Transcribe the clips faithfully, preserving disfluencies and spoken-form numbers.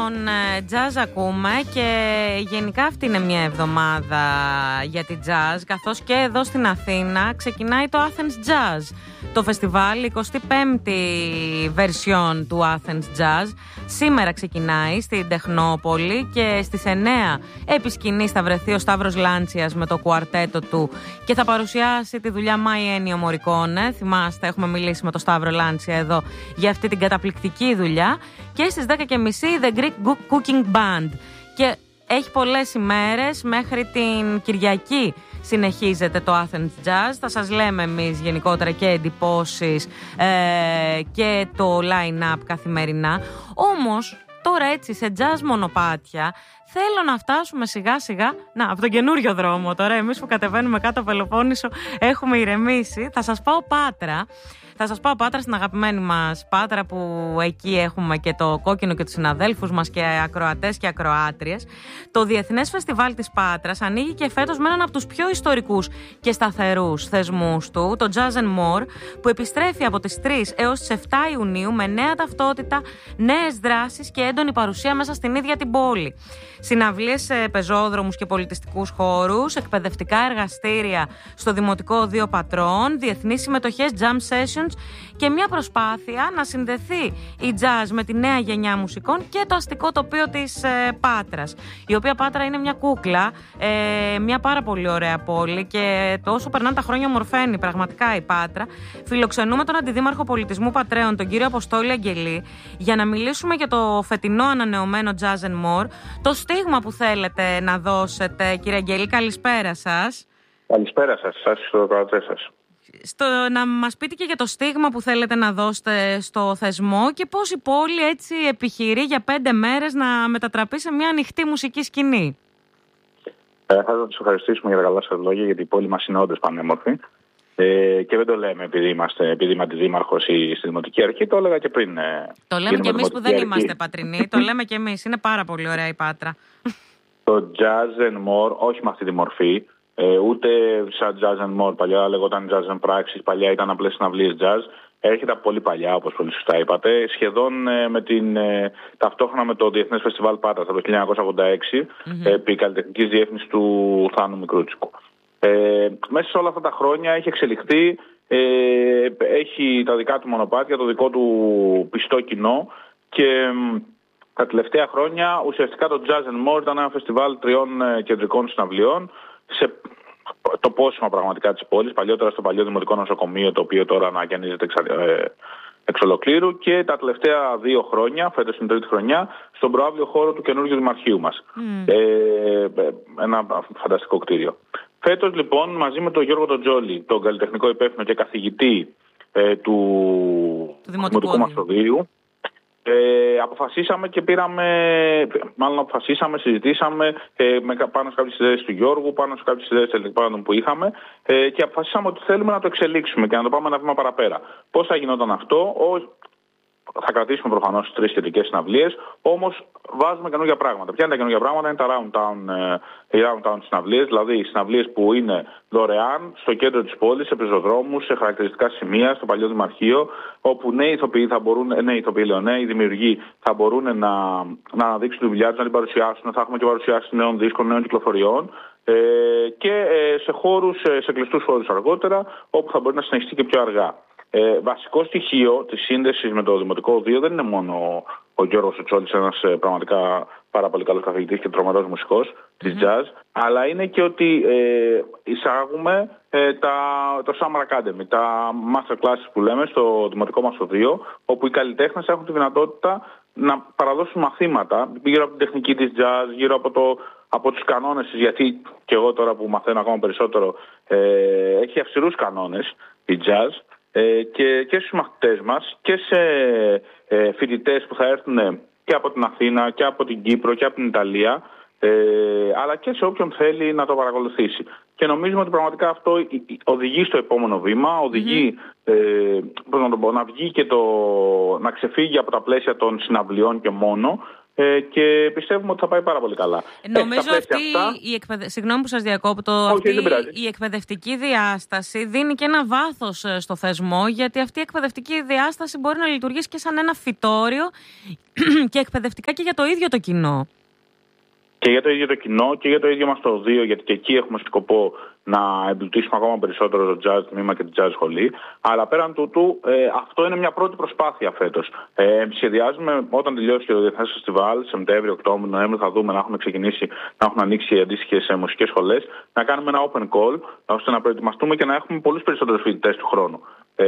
Λοιπόν, jazz ακούμε και γενικά αυτή είναι μια εβδομάδα για τη jazz, καθώς και εδώ στην Αθήνα ξεκινάει το Athens Jazz, το φεστιβάλ, εικοστή πέμπτη version του Athens Jazz. Σήμερα ξεκινάει στην Τεχνόπολη και στις εννέα επί σκηνής θα βρεθεί ο Σταύρος Λάντσιας με το κουαρτέτο του και θα παρουσιάσει τη δουλειά My Ennio Morricone. Θυμάστε, έχουμε μιλήσει με τον Σταύρο Λάντσια εδώ για αυτή την καταπληκτική δουλειά. Και στις δέκα και μισή The Greek Cooking Band. Και έχει πολλές ημέρες, μέχρι την Κυριακή συνεχίζεται το Athens Jazz. Θα σας λέμε εμείς γενικότερα και εντυπώσεις ε, και το line-up καθημερινά. Όμως τώρα έτσι σε jazz μονοπάτια θέλω να φτάσουμε σιγά σιγά, να, από τον καινούριο δρόμο τώρα, εμείς που κατεβαίνουμε κάτω Πελοπόννησο έχουμε ηρεμήσει. Θα σας πάω Πάτρα. Θα σας πάω Πάτρα, στην αγαπημένη μας Πάτρα, που εκεί έχουμε και το Κόκκινο και τους συναδέλφους μας και ακροατές και ακροάτριες. Το Διεθνές Φεστιβάλ της Πάτρας ανοίγει και φέτος με έναν από τους πιο ιστορικούς και σταθερούς θεσμούς του, το Jazz and More, που επιστρέφει από τις τρεις έως τις επτά Ιουνίου με νέα ταυτότητα, νέες δράσεις και έντονη παρουσία μέσα στην ίδια την πόλη. Συναυλίες σε πεζόδρομους και πολιτιστικούς χώρους, εκπαιδευτικά εργαστήρια στο Δημοτικό Δύο Πατρών, διεθνείς συμμετοχές, jam sessions και μια προσπάθεια να συνδεθεί η jazz με τη νέα γενιά μουσικών και το αστικό τοπίο της ε, Πάτρας. Η οποία Πάτρα είναι μια κούκλα, ε, μια πάρα πολύ ωραία πόλη και όσο περνάνε τα χρόνια ομορφαίνει πραγματικά η Πάτρα. Φιλοξενούμε τον Αντιδήμαρχο Πολιτισμού Πατρέων, τον κύριο Αποστόλη Αγγελή, για να μιλήσουμε για το φετινό ανανεωμένο Jazz and More. Το στίγμα που θέλετε να δώσετε, κύριε Αγγελή, καλησπέρα σας. Καλησπέρα σας, σας και στο κρατέ σας. Στο, να μας πείτε και για το στίγμα που θέλετε να δώσετε στο θεσμό και πώς η πόλη έτσι επιχειρεί για πέντε μέρες να μετατραπεί σε μια ανοιχτή μουσική σκηνή. Ε, θα σας ευχαριστήσουμε για τα καλά σας λόγια, γιατί η πόλη μας είναι όντως πανέμορφη. Ε, και δεν το λέμε επειδή είμαστε, επειδή είμαι αντιδήμαρχος ή στη Δημοτική Αρχή, το έλεγα και πριν. Ε, το λέμε και εμείς που δεν αρχή. Είμαστε πατρινοί, το λέμε και εμείς. Είναι πάρα πολύ ωραία η Πάτρα. Το Jazz and More, όχι με αυτή τη μορφή, ε, ούτε σαν Jazz and More, παλιά λεγόταν Jazz and Praxis, παλιά ήταν απλές συναυλίες jazz. Έρχεται από πολύ παλιά, όπως πολύ σωστά είπατε, σχεδόν ε, με την, ε, ταυτόχρονα με το Διεθνές Φεστιβάλ Πάτρας από το χίλια εννιακόσια ογδόντα έξι, mm-hmm. επί καλλιτεχνικής διεύθυνσης του Θάνου Μικρούτσικου. Ε, μέσα σε όλα αυτά τα χρόνια έχει εξελιχθεί, ε, έχει τα δικά του μονοπάτια, το δικό του πιστό κοινό και ε, τα τελευταία χρόνια ουσιαστικά το Jazz and More ήταν ένα φεστιβάλ τριών ε, κεντρικών συναυλιών σε το πόσημα πραγματικά της πόλης, παλιότερα στο παλιό Δημοτικό Νοσοκομείο, το οποίο τώρα ανακαινίζεται εξ, ε, εξ ολοκλήρου, και τα τελευταία δύο χρόνια, φέτος είναι η τρίτη χρονιά, στον προαύλιο χώρο του καινούργιου Δημαρχείου μας. Mm. Ε, ένα φανταστικό κτίριο. Φέτος λοιπόν, μαζί με τον Γιώργο τον Τζόλη, τον καλλιτεχνικό υπεύθυνο και καθηγητή ε, του, του Δημοτικού Μαστοδίου, Ε, αποφασίσαμε και πήραμε, μάλλον αποφασίσαμε, συζητήσαμε ε, με, πάνω σε κάποιες ιδέες του Γιώργου, πάνω σε κάποιες ιδέες τελικών που είχαμε ε, και αποφασίσαμε ότι θέλουμε να το εξελίξουμε και να το πάμε ένα βήμα παραπέρα. Πώς θα γινόταν αυτό? Ο, θα κρατήσουμε προφανώς τις τρεις σχετικές συναυλίες, όμως βάζουμε καινούργια πράγματα. Ποια είναι τα καινούργια πράγματα? Είναι τα round town, ε, οι round town συναυλίες, δηλαδή οι συναυλίες που είναι δωρεάν στο κέντρο της πόλης, σε πεζοδρόμους, σε χαρακτηριστικά σημεία, στο παλιό Δημαρχείο, όπου νέοι ηθοποιοί θα μπορούν, νέοι ηθοποιοί, λέω, νέοι δημιουργοί θα μπορούν να, να αναδείξουν τη δουλειά τους, να την παρουσιάσουν. Θα έχουμε και παρουσιάσεις νέων δίσκων, νέων κυκλοφοριών. Ε, και ε, σε χώρους, σε κλειστούς χώρους αργότερα, όπου θα μπορεί να συνεχιστεί και πιο αργά. Ε, βασικό στοιχείο της σύνδεσης με το Δημοτικό Δύο δεν είναι μόνο ο Γιώργος Τσόλης, ένας ε, πραγματικά πάρα πολύ καλός καθηγητής και τρομερός μουσικός της mm-hmm. jazz, αλλά είναι και ότι ε, εισάγουμε ε, τα, το Summer Academy, τα master classes που λέμε στο Δημοτικό μας Δύο, όπου οι καλλιτέχνες έχουν τη δυνατότητα να παραδώσουν μαθήματα γύρω από την τεχνική της jazz, γύρω από, το, από τους κανόνες της, γιατί και εγώ τώρα που μαθαίνω ακόμα περισσότερο ε, έχει αυστηρούς κανόνες η jazz. Ε, και, και στους μαθητές μας και σε ε, φοιτητές που θα έρθουν και από την Αθήνα και από την Κύπρο και από την Ιταλία, ε, αλλά και σε όποιον θέλει να το παρακολουθήσει. Και νομίζουμε ότι πραγματικά αυτό οδηγεί στο επόμενο βήμα, οδηγεί mm-hmm. ε, πώς να, το πω, να βγει και το, να ξεφύγει από τα πλαίσια των συναυλιών και μόνο Ε, και πιστεύουμε ότι θα πάει πάρα πολύ καλά. Νομίζω ε, αυτή αυτά... η εκπαιδε... Συγγνώμη που σας διακόπτω, okay, αυτή η εκπαιδευτική διάσταση δίνει και ένα βάθος στο θεσμό, γιατί αυτή η εκπαιδευτική διάσταση μπορεί να λειτουργήσει και σαν ένα φυτόριο και εκπαιδευτικά και για το ίδιο το κοινό. Και για το ίδιο το κοινό και για το ίδιο μας το οδείο, γιατί και εκεί έχουμε σκοπό να εμπλουτίσουμε ακόμα περισσότερο το jazz τμήμα και την jazz σχολή. Αλλά πέραν τούτου, ε, αυτό είναι μια πρώτη προσπάθεια φέτος. Ε, σχεδιάζουμε όταν τελειώσει και το Διεθνές Φεστιβάλ, Σεπτέμβριο, Οκτώβριο, Νοέμβριο, θα δούμε να έχουμε ξεκινήσει, να έχουν ανοίξει αντίστοιχες μουσικές σχολές, να κάνουμε ένα open call, ώστε να προετοιμαστούμε και να έχουμε πολλούς περισσότερους φοιτητές του χρόνου.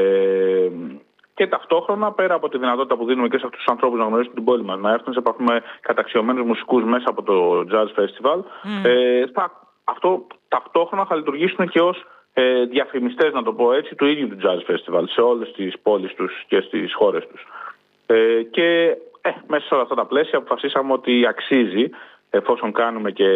Ε, Και ταυτόχρονα, πέρα από τη δυνατότητα που δίνουμε και σε αυτούς τους ανθρώπους να γνωρίσουν την πόλη μας, να έρθουν σε επαφή με καταξιωμένους μουσικούς μέσα από το Jazz Festival, mm. ε, θα, αυτό ταυτόχρονα θα λειτουργήσουν και ως ε, διαφημιστές, να το πω έτσι, του ίδιου του Jazz Festival σε όλες τις πόλεις τους και στις χώρες τους. Ε, και ε, μέσα σε όλα αυτά τα πλαίσια αποφασίσαμε ότι αξίζει, εφόσον κάνουμε και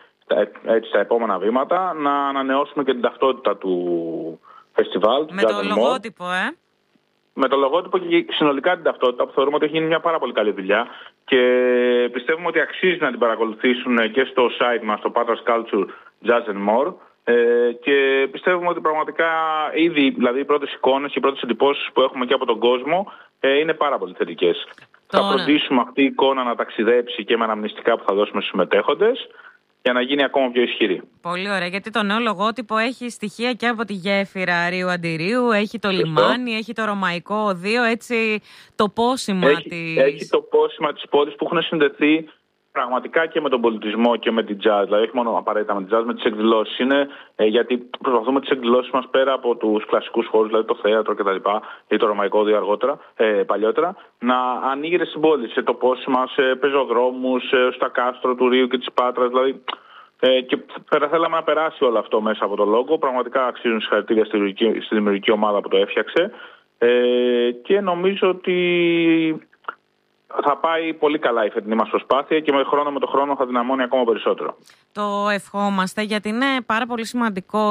έτσι τα επόμενα βήματα, να ανανεώσουμε και την ταυτότητα του φεστιβάλ. Με το λογότυπο, ε. Με το λογότυπο και συνολικά την ταυτότητα, που θεωρούμε ότι έχει γίνει μια πάρα πολύ καλή δουλειά και πιστεύουμε ότι αξίζει να την παρακολουθήσουν και στο site μας, στο Patras Culture Jazz and More, ε, και πιστεύουμε ότι πραγματικά ήδη, δηλαδή οι πρώτες εικόνες και οι πρώτες εντυπώσεις που έχουμε και από τον κόσμο ε, είναι πάρα πολύ θετικές. Τώρα. Θα φροντίσουμε αυτή η εικόνα να ταξιδέψει και με αναμνηστικά που θα δώσουμε στους συμμετέχοντες, για να γίνει ακόμα πιο ισχυρή. Πολύ ωραία, γιατί το νέο λογότυπο έχει στοιχεία και από τη γέφυρα Ρίου Αντιρίου, έχει το Σωστό. λιμάνι, έχει το ρωμαϊκό οδείο, έτσι το πόσημα έχει, της... Έχει το πόσημα της πόλης που έχουν συνδεθεί πραγματικά και με τον πολιτισμό και με την jazz, δηλαδή όχι μόνο απαραίτητα με την jazz, με τις εκδηλώσεις. Είναι ε, γιατί προσπαθούμε τις εκδηλώσεις μας πέρα από τους κλασικούς χώρους, δηλαδή το θέατρο κτλ. Ή το ρωμαϊκό οδείο αργότερα, ε, παλιότερα, να ανοίγεται στην πόλη, σε τοπόσημα, σε πεζοδρόμους, ε, στα κάστρο του Ρίου και της Πάτρας, δηλαδή. Ε, και θέλαμε να περάσει όλο αυτό μέσα από το λόγο. Πραγματικά αξίζουν συγχαρητήρια στη, στη δημιουργική ομάδα που το έφτιαξε. Ε, και νομίζω ότι θα πάει πολύ καλά η φετινή μας προσπάθεια και με χρόνο με το χρόνο θα δυναμώνει ακόμα περισσότερο. Το ευχόμαστε, γιατί είναι πάρα πολύ σημαντικό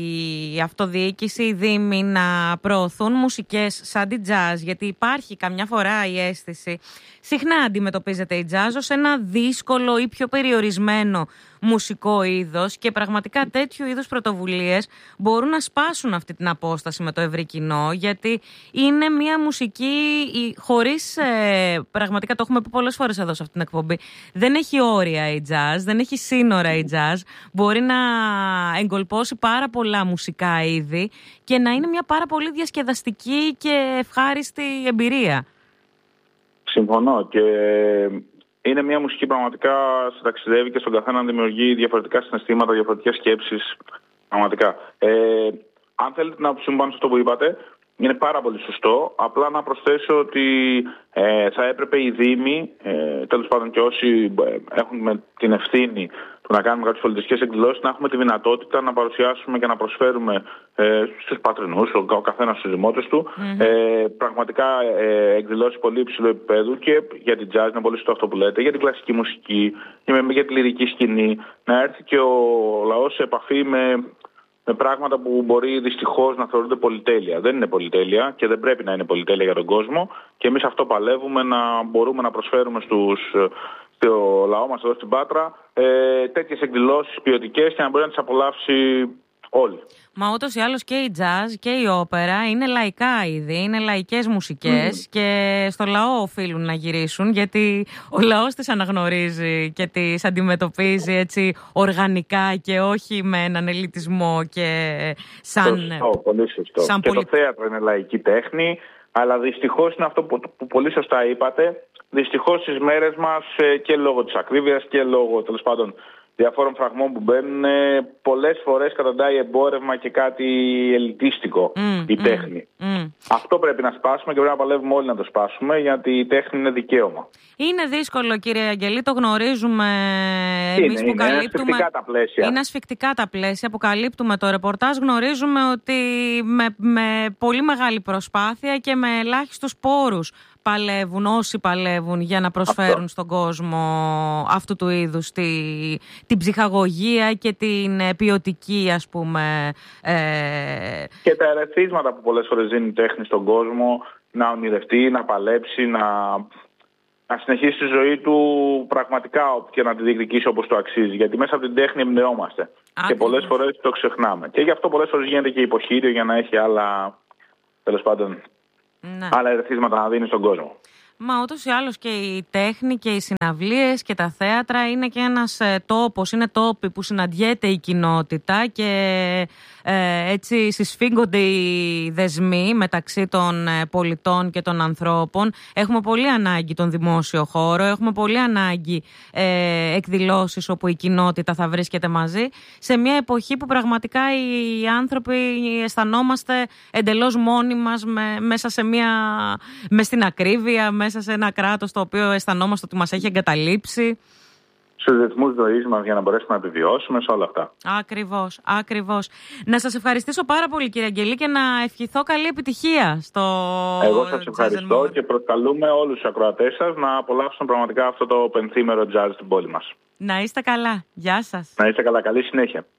η αυτοδιοίκηση, οι δήμοι να προωθούν μουσικές σαν την jazz, γιατί υπάρχει καμιά φορά η αίσθηση, συχνά αντιμετωπίζεται η jazz ως ένα δύσκολο ή πιο περιορισμένο μουσικό είδος, και πραγματικά τέτοιου είδους πρωτοβουλίες μπορούν να σπάσουν αυτή την απόσταση με το ευρύ κοινό, γιατί είναι μια μουσική χωρίς, ε, πραγματικά το έχουμε πει πολλές φορές εδώ σε αυτήν την εκπομπή, δεν έχει όρια η jazz, δεν έχει σύνορα η jazz, μπορεί να εγκολπώσει πάρα πολλά μουσικά είδη και να είναι μια πάρα πολύ διασκεδαστική και ευχάριστη εμπειρία. Συμφωνώ, και είναι μια μουσική πραγματικά σε ταξιδεύει και στον καθένα δημιουργεί διαφορετικά συναισθήματα, διαφορετικές σκέψεις. Πραγματικά. Ε, αν θέλετε να συμβάνω σε αυτό που είπατε, είναι πάρα πολύ σωστό. Απλά να προσθέσω ότι ε, θα έπρεπε οι δήμοι, ε, τέλος πάντων και όσοι έχουν με την ευθύνη του να κάνουμε κάποιες πολιτιστικές εκδηλώσεις, να έχουμε τη δυνατότητα να παρουσιάσουμε και να προσφέρουμε ε, στους πατρινούς, ο, ο καθένας στους δημότες του, mm-hmm. ε, πραγματικά ε, εκδηλώσεις πολύ υψηλού επίπεδου και για την jazz, είναι πολύ σωστό αυτό που λέτε, για την κλασική μουσική, για, για τη λυρική σκηνή, να έρθει και ο λαός σε επαφή με... με πράγματα που μπορεί δυστυχώς να θεωρούνται πολυτέλεια. Δεν είναι πολυτέλεια και δεν πρέπει να είναι πολυτέλεια για τον κόσμο, και εμείς αυτό παλεύουμε, να μπορούμε να προσφέρουμε στους, στο λαό μας εδώ στην Πάτρα ε, τέτοιες εκδηλώσεις ποιοτικές και να μπορεί να τις απολαύσει όλοι. Μα ούτως ή άλλως και η jazz και η όπερα είναι λαϊκά είδη, είναι λαϊκές μουσικές mm. και στο λαό οφείλουν να γυρίσουν, γιατί ο λαός τις αναγνωρίζει και τις αντιμετωπίζει έτσι οργανικά και όχι με έναν ελιτισμό και σαν... Σωστό, πολύ σωστό. Σαν και πολυ... το θέατρο είναι λαϊκή τέχνη, αλλά δυστυχώς είναι αυτό που, που πολύ σωστά είπατε, δυστυχώς στις μέρες μας και λόγω της ακρίβειας και λόγω τέλος πάντων διαφόρων φραγμών που μπαίνουν, πολλές φορές καταντάει εμπόρευμα και κάτι ελιτίστικο mm, η τέχνη. Mm, mm. Αυτό πρέπει να σπάσουμε και πρέπει να παλεύουμε όλοι να το σπάσουμε, γιατί η τέχνη είναι δικαίωμα. Είναι δύσκολο, κύριε Αγγελή, το γνωρίζουμε εμείς που είναι, καλύπτουμε. Είναι ασφικτικά τα πλαίσια. Είναι ασφικτικά τα πλαίσια που καλύπτουμε το ρεπορτάζ. Γνωρίζουμε ότι με, με πολύ μεγάλη προσπάθεια και με ελάχιστους πόρους παλεύουν όσοι παλεύουν για να προσφέρουν αυτό στον κόσμο αυτού του είδους τη, την ψυχαγωγία και την ποιοτική, ας πούμε. Ε... Και τα ερεθίσματα που πολλές φορές δίνει η τέχνη στον κόσμο, να ονειρευτεί, να παλέψει, να, να συνεχίσει τη ζωή του πραγματικά και να τη διεκδικήσει όπως το αξίζει. Γιατί μέσα από την τέχνη εμπνεόμαστε. Και πολλές φορές το ξεχνάμε. Και γι' αυτό πολλές φορές γίνεται και υποχείριο για να έχει άλλα, τέλος πάντων, ναι. άλλα ερεθίσματα να δίνει στον κόσμο. Μα ούτως ή άλλως και η τέχνη και οι συναυλίες και τα θέατρα είναι και ένας ε, τόπος, είναι τόποι που συναντιέται η κοινότητα και ε, έτσι συσφίγγονται οι δεσμοί μεταξύ των ε, πολιτών και των ανθρώπων. Έχουμε πολύ ανάγκη τον δημόσιο χώρο, έχουμε πολύ ανάγκη ε, εκδηλώσεις όπου η κοινότητα θα βρίσκεται μαζί σε μια εποχή που πραγματικά οι άνθρωποι αισθανόμαστε εντελώς μόνοι μας με, μέσα σε μια, μες στην ακρίβεια, μέσα σε ένα κράτος το οποίο αισθανόμαστε ότι μας έχει εγκαταλείψει. Στους ρυθμούς ζωής μας για να μπορέσουμε να επιβιώσουμε σε όλα αυτά. Ακριβώς, ακριβώς. Να σας ευχαριστήσω πάρα πολύ κύριε Αγγελή και να ευχηθώ καλή επιτυχία στο Εγώ σας ευχαριστώ και προσκαλούμε όλους τους ακροατές σας να απολαύσουν πραγματικά αυτό το πενθήμερο jazz στην πόλη μας. Να είστε καλά. Γεια σας. Να είστε καλά. Καλή συνέχεια.